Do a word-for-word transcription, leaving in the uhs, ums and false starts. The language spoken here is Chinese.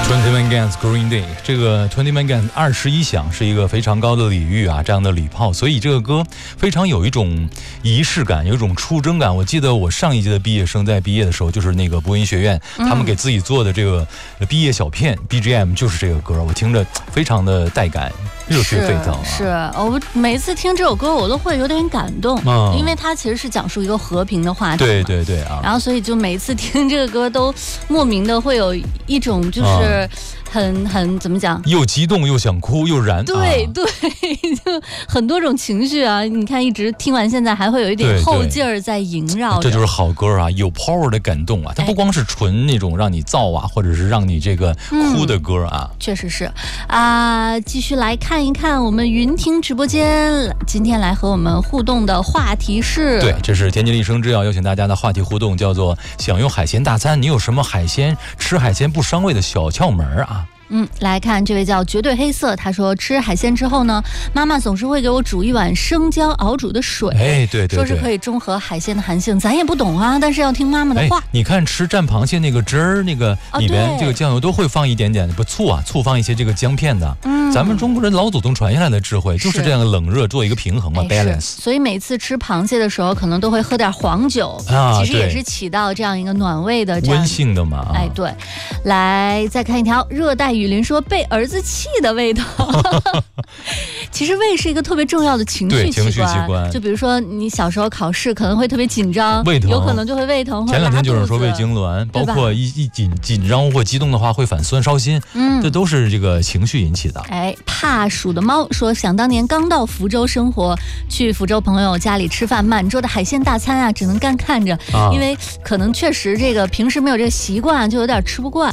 Twenty Man Guns Green Day， 这个 Twenty Man Guns 二十一响是一个非常高的礼遇啊，这样的礼炮，所以这个歌非常有一种仪式感，有一种出征感。我记得我上一届的毕业生在毕业的时候，就是那个播音学院，他们给自己做的这个毕业小片、嗯、B G M 就是这个歌，我听着非常的带感，热血沸腾、啊。 是，是我每次听这首歌，我都会有点感动，嗯、因为它其实是讲述一个和平的话题。 对对对啊。 然后所以就每次听这个歌，都莫名的会有一种就是。嗯很很怎么讲？ 又激动又想哭又燃， 对、啊、对，就很多种情绪啊！你看，一直听完现在还会有一点后劲儿在萦绕。 这就是好歌啊，有 power 的感动啊！它不光是纯那种让你燥啊，或者是让你这个哭的歌啊。 嗯、确实是啊！继续来看一看我们云听直播间，今天来和我们互动的话题是， 对，这是天津丽生制药邀请大家的话题互动，叫做享用海鲜大餐，你有什么海鲜吃海鲜不伤胃的小窍门啊？ 嗯，来看这位叫绝对黑色，他说吃海鲜之后呢，妈妈总是会给我煮一碗生姜熬煮的水， 哎，对 对, 对， 说是可以中和海鲜的寒性，咱也不懂啊，但是要听妈妈的话。 你看吃蘸螃蟹那个汁儿，那个里边这个酱油都会放一点点，不醋啊，醋放一些这个姜片的。嗯，咱们中国人老祖宗传下来的智慧就是这样冷热做一个平衡嘛 ，balance。 所以每次吃螃蟹的时候，可能都会喝点黄酒，啊、其实也是起到这样一个暖胃的、 温性的嘛。 哎，对，来再看一条热带雨林说被儿子气的味道。其实胃是一个特别重要的情绪器官，情绪器官。就比如说你小时候考试可能会特别紧张， 胃疼， 有可能就会胃疼。 前两天就是说胃痉挛，包括一一紧紧张或激动的话会反酸烧心，嗯，这都是这个情绪引起的。 哎，怕鼠的猫说，想当年刚到福州生活，去福州朋友家里吃饭，满桌的海鲜大餐啊，只能干看着，啊、因为可能确实这个平时没有这个习惯，就有点吃不惯。